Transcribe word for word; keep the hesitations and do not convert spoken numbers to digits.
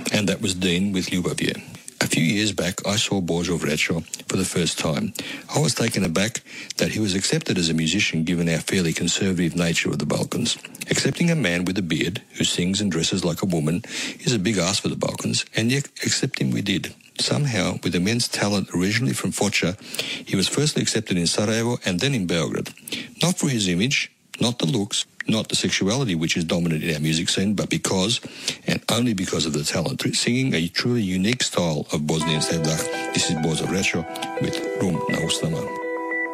and that was Dean with Ljubavje. A few years back, I saw Božo Vrečo for the first time. I was taken aback that he was accepted as a musician given our fairly conservative nature of the Balkans. Accepting a man with a beard who sings and dresses like a woman is a big ask for the Balkans, and yet accept him we did. Somehow, with immense talent originally from Foča, he was firstly accepted in Sarajevo and then in Beograd. Not for his image, not the looks, not the sexuality which is dominant in our music scene, but because, and only because of the talent, singing a truly unique style of Bosnian Sevdah. This is Božo Vrečo with Rum na usnama.